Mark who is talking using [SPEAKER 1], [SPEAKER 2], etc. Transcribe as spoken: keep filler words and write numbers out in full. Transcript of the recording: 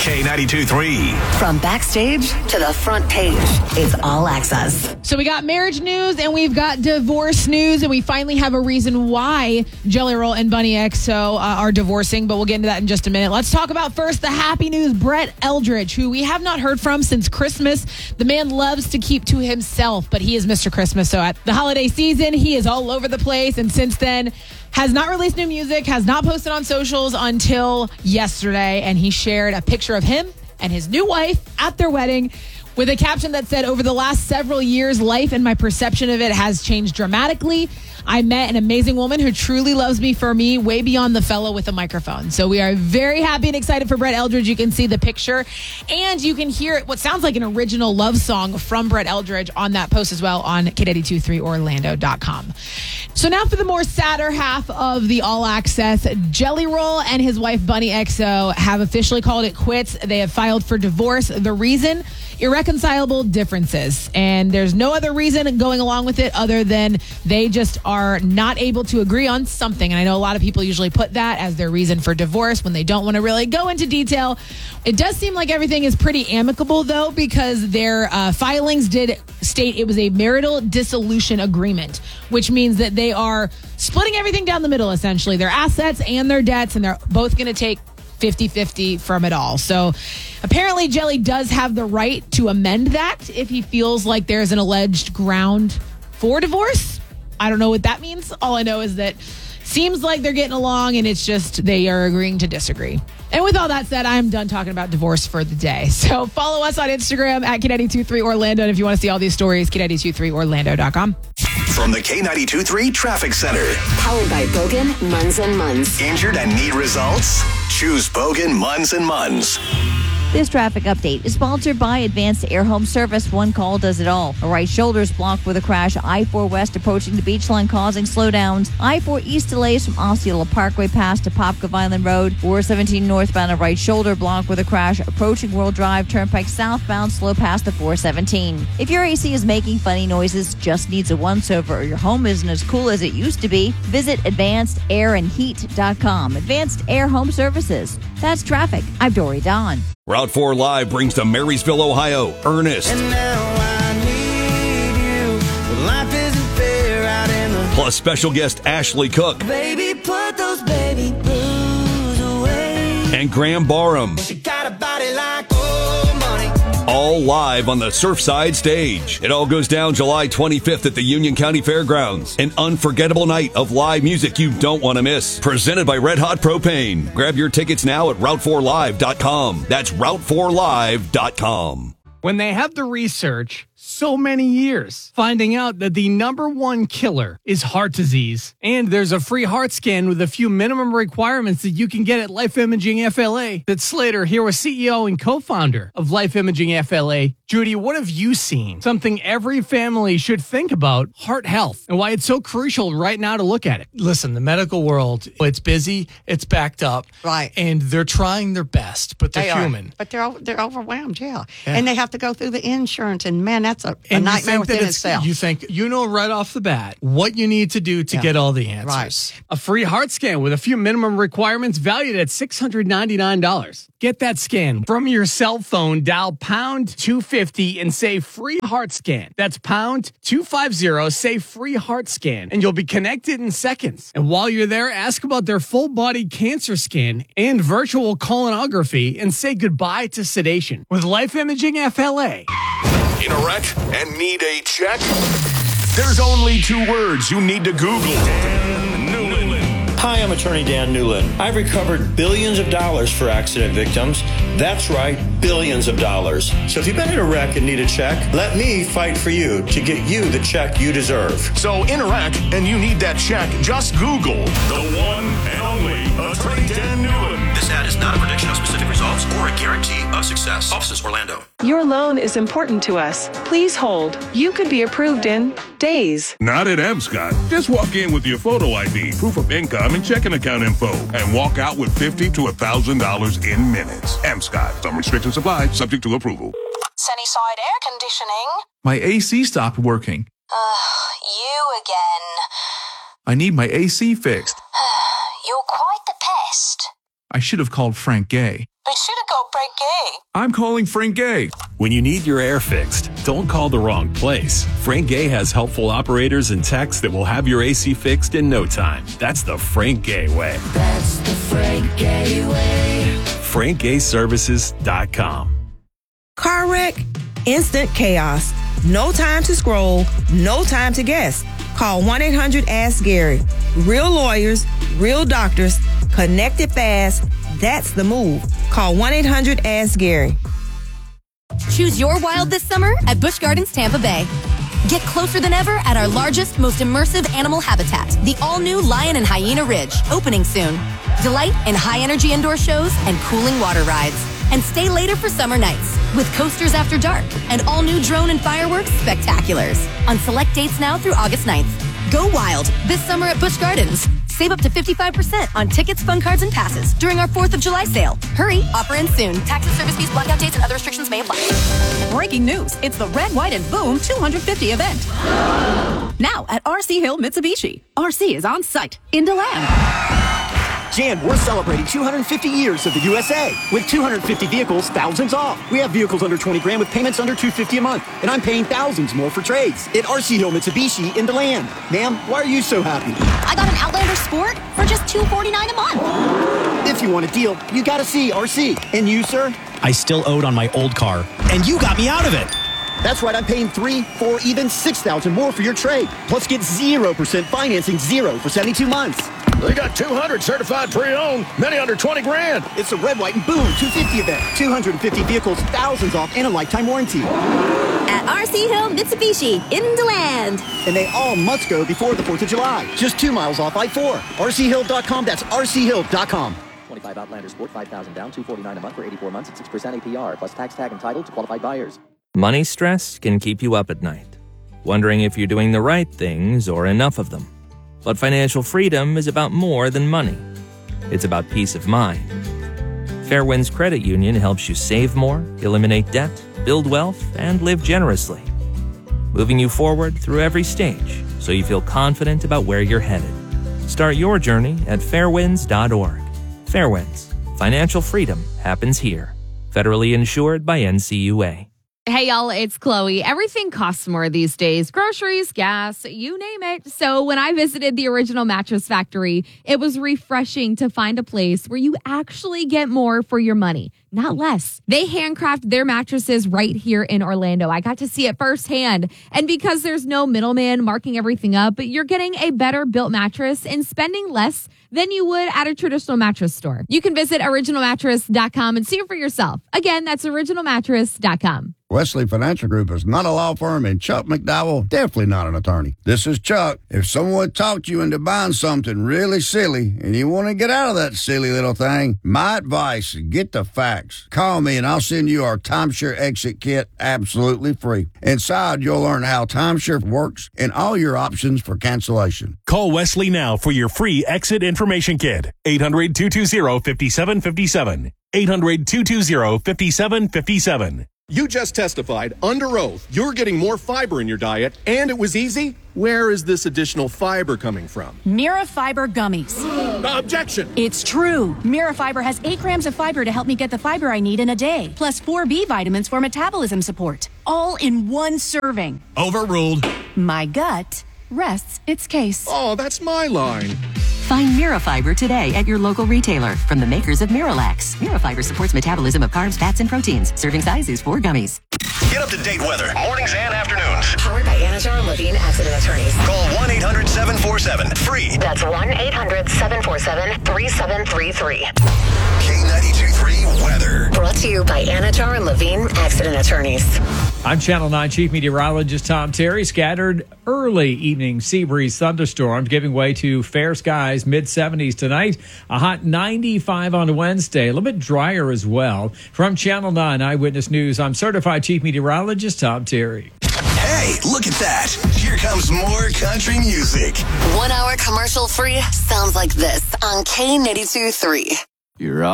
[SPEAKER 1] K ninety-two three.
[SPEAKER 2] From backstage to the front page, it's All Access.
[SPEAKER 3] So we got marriage news and we've got divorce news, and we finally have a reason why Jelly Roll and Bunny X O uh, are divorcing, but we'll get into that in just a minute. Let's talk about first the happy news. Brett Eldredge, who we have not heard from since Christmas. The man loves to keep to himself, but he is Mister Christmas. So at the holiday season, he is all over the place, and since then has not released new music, has not posted on socials until yesterday, and he shared a picture of him and his new wife at their wedding with a caption that said, "Over the last several years, life and my perception of it has changed dramatically. I met an amazing woman who truly loves me for me, way beyond the fellow with a microphone." So we are very happy and excited for Brett Eldredge. You can see the picture, and you can hear what sounds like an original love song from Brett Eldredge on that post as well on K ninety-two three Orlando dot com. So now for the more sadder half of the All Access. Jelly Roll and his wife Bunny X O have officially called it quits. They have filed for divorce. The reason? Irreconcilable differences. And there's no other reason going along with it other than they just are not able to agree on something. And I know a lot of people usually put that as their reason for divorce when they don't want to really go into detail. It does seem like everything is pretty amicable, though, because their uh, filings did state it was a marital dissolution agreement, which means that they are splitting everything down the middle, essentially, their assets and their debts, and they're both going to take fifty-fifty from it all. So apparently Jelly does have the right to amend that if he feels like there's an alleged ground for divorce. I don't know what that means. All I know is that seems like they're getting along, and it's just they are agreeing to disagree. And with all that said, I'm done talking about divorce for the day. So follow us on Instagram at K ninety-two three Orlando. And if you want to see all these stories, K ninety-two three Orlando dot com.
[SPEAKER 1] From the K ninety-two three Traffic Center.
[SPEAKER 2] Powered by Bogan, Munz and Munz.
[SPEAKER 1] Injured and need results? Choose Bogan, Munz and Munz.
[SPEAKER 4] This traffic update is sponsored by Advanced Air Home Service. One call does it all. A right shoulder is blocked with a crash. I four West approaching the beach line causing slowdowns. I four East delays from Osceola Parkway past to Popcove Island Road. four seventeen northbound, a right shoulder blocked with a crash. Approaching World Drive, Turnpike southbound, slow past the four seventeen. If your A C is making funny noises, just needs a once-over, or your home isn't as cool as it used to be, visit advanced air and heat dot com. Advanced Air Home Services. That's traffic. I'm Dory Don.
[SPEAKER 5] Route four Live brings to Marysville, Ohio, Ernest.
[SPEAKER 6] And now I need you. Well, life isn't fair out in the...
[SPEAKER 5] Plus special guest Ashley Cook.
[SPEAKER 6] Baby, put those baby blues away.
[SPEAKER 5] And Graham Barham.
[SPEAKER 6] She got a body like old money.
[SPEAKER 5] All live on the Surfside stage. It all goes down July twenty-fifth at the Union County Fairgrounds. An unforgettable night of live music you don't want to miss. Presented by Red Hot Propane. Grab your tickets now at route four live dot com. That's route four live dot com.
[SPEAKER 7] When they have the research, so many years, finding out that the number one killer is heart disease. And there's a free heart scan with a few minimum requirements that you can get at Life Imaging F L A. That's Slater, here with C E O and co-founder of Life Imaging F L A. Judy, what have you seen? Something every family should think about, heart health, and why it's so crucial right now to look at it.
[SPEAKER 8] Listen, the medical world, it's busy, it's backed up.
[SPEAKER 9] Right.
[SPEAKER 8] And they're trying their best, but they're
[SPEAKER 9] They are.
[SPEAKER 8] human.
[SPEAKER 9] But they're o- they're overwhelmed, yeah.
[SPEAKER 8] Yeah.
[SPEAKER 9] And they have to go through the insurance, and man, that's a, a
[SPEAKER 8] And you
[SPEAKER 9] nightmare
[SPEAKER 8] think that
[SPEAKER 9] within
[SPEAKER 8] it's,
[SPEAKER 9] itself.
[SPEAKER 8] you think, you know right off the bat what you need to do to
[SPEAKER 9] Yeah.
[SPEAKER 8] get all the answers.
[SPEAKER 9] Right.
[SPEAKER 7] A free heart scan with a few minimum requirements valued at six hundred ninety-nine dollars. Get that scan from your cell phone, dial pound two fifty and say free heart scan. That's pound two fifty, say free heart scan, and you'll be connected in seconds. And while you're there, ask about their full body cancer scan and virtual colonography and say goodbye to sedation with Life Imaging F L A.
[SPEAKER 1] In a wreck and need a check? There's only two words you need to Google. Dan Newlin.
[SPEAKER 10] Hi, I'm attorney Dan Newlin. I've recovered billions of dollars for accident victims. That's right, billions of dollars. So if you've been in a wreck and need a check, let me fight for you to get you the check you deserve.
[SPEAKER 1] So in a wreck and you need that check, just Google the one and only attorney Dan Newlin.
[SPEAKER 11] This ad is not a prediction of specific results or a guarantee of success. Offices Orlando.
[SPEAKER 12] Your loan is important to us. Please hold. You could be approved in days.
[SPEAKER 13] Not at Emscott. Just walk in with your photo I D, proof of income, and checking account info, and walk out with fifty to one thousand dollars in minutes. Emscott. Some restrictions apply, subject to approval.
[SPEAKER 14] Sunnyside Air Conditioning.
[SPEAKER 15] My A C stopped working.
[SPEAKER 14] Ugh, you again.
[SPEAKER 15] I need my A C fixed.
[SPEAKER 14] You're quite the pest.
[SPEAKER 15] I should have called Frank Gay.
[SPEAKER 14] We should have got Frank Gay.
[SPEAKER 15] I'm calling Frank Gay.
[SPEAKER 16] When you need your air fixed, don't call the wrong place. Frank Gay has helpful operators and techs that will have your A C fixed in no time. That's the Frank Gay way.
[SPEAKER 6] That's the Frank Gay way.
[SPEAKER 16] frank gay services dot com.
[SPEAKER 17] Car wreck? Instant chaos. No time to scroll. No time to guess. Call one eight hundred ask Gary. Real lawyers, real doctors, connected fast. That's the move. Call one eight hundred ask Gary.
[SPEAKER 18] Choose your wild this summer at Busch Gardens Tampa Bay. Get closer than ever at our largest, most immersive animal habitat, the all-new Lion and Hyena Ridge, opening soon. Delight in high-energy indoor shows and cooling water rides. And stay later for summer nights with coasters after dark and all-new drone and fireworks spectaculars on select dates now through August ninth. Go wild this summer at Busch Gardens. Save up to fifty-five percent on tickets, fun cards, and passes during our fourth of July sale. Hurry, offer ends soon. Taxes, service fees, blackout dates, and other restrictions may apply.
[SPEAKER 19] Breaking news. It's the Red, White, and Boom two hundred fifty event. Now at R C Hill Mitsubishi. R C is on site in DeLand.
[SPEAKER 20] Jan, we're celebrating two hundred fifty years of the U S A. With two hundred fifty vehicles, thousands off. We have vehicles under twenty grand with payments under two hundred fifty dollars a month. And I'm paying thousands more for trades at R C Hill Mitsubishi in DeLand. Ma'am, why are you so happy?
[SPEAKER 19] I got an Outlander Sport for just two hundred forty-nine dollars a month.
[SPEAKER 20] If you want a deal, you gotta see R C. And you, sir?
[SPEAKER 21] I still owed on my old car, and you got me out of it.
[SPEAKER 20] That's right, I'm paying three, four, even six thousand more for your trade. Plus, get zero percent financing, zero for seventy-two months.
[SPEAKER 1] They got two hundred certified pre-owned, many under twenty grand.
[SPEAKER 20] It's a Red, White, and Boom two hundred fifty event. two hundred fifty vehicles, thousands off, and a lifetime warranty.
[SPEAKER 19] At R C Hill Mitsubishi in DeLand.
[SPEAKER 20] And they all must go before the fourth of July. Just two miles off I four. R C hill dot com, that's R C hill dot com.
[SPEAKER 22] twenty-five Outlander Sport, five thousand down, two hundred forty-nine dollars a month for eighty-four months at six percent A P R, plus tax tag entitled to qualified buyers.
[SPEAKER 23] Money stress can keep you up at night, wondering if you're doing the right things or enough of them. But financial freedom is about more than money. It's about peace of mind. Fairwinds Credit Union helps you save more, eliminate debt, build wealth, and live generously, moving you forward through every stage so you feel confident about where you're headed. Start your journey at fairwinds dot org. Fairwinds. Financial freedom happens here. Federally insured by N C U A.
[SPEAKER 24] Hey, y'all, it's Chloe. Everything costs more these days. Groceries, gas, you name it. So when I visited the Original Mattress Factory, it was refreshing to find a place where you actually get more for your money, not less. They handcraft their mattresses right here in Orlando. I got to see it firsthand. And because there's no middleman marking everything up, you're getting a better built mattress and spending less than you would at a traditional mattress store. You can visit original mattress dot com and see it for yourself. Again, that's original mattress dot com.
[SPEAKER 25] Wesley Financial Group is not a law firm, and Chuck McDowell definitely not an attorney. This is Chuck. If someone talked you into buying something really silly and you want to get out of that silly little thing, my advice is get the facts. Call me and I'll send you our timeshare exit kit absolutely free. Inside, you'll learn how timeshare works and all your options for cancellation.
[SPEAKER 26] Call Wesley now for your free exit information kit. eight hundred, two two zero, five seven five seven. eight hundred, two two zero, five seven five seven.
[SPEAKER 1] You just testified under oath you're getting more fiber in your diet, and it was easy? Where is this additional fiber coming from?
[SPEAKER 27] Mira Fiber Gummies.
[SPEAKER 1] Objection!
[SPEAKER 27] It's true. Mira Fiber has eight grams of fiber to help me get the fiber I need in a day, plus four B vitamins for metabolism support. All in one serving.
[SPEAKER 1] Overruled.
[SPEAKER 27] My gut rests its case.
[SPEAKER 1] Oh, that's my line.
[SPEAKER 28] Find Mira Fiber today at your local retailer from the makers of Miralax. Mira Fiber supports metabolism of carbs, fats, and proteins. Serving size is four gummies.
[SPEAKER 11] Get up-to-date weather, mornings and afternoons.
[SPEAKER 2] Powered by Anajar and Levine Accident Attorneys.
[SPEAKER 11] Call one eight hundred, seven four seven, free.
[SPEAKER 2] That's one eight hundred, seven four seven, three seven three three.
[SPEAKER 11] K ninety-two point three weather.
[SPEAKER 2] Brought to you by Anajar and Levine Accident Attorneys.
[SPEAKER 29] I'm Channel nine Chief Meteorologist Tom Terry. Scattered early evening sea breeze thunderstorms giving way to fair skies, mid seventies tonight. A hot ninety-five on Wednesday. A little bit drier as well. From Channel nine Eyewitness News, I'm Certified Chief Meteorologist Tom Terry.
[SPEAKER 11] Hey, look at that. Here comes more country music.
[SPEAKER 2] One hour commercial free sounds like this on K ninety-two point three.
[SPEAKER 30] You're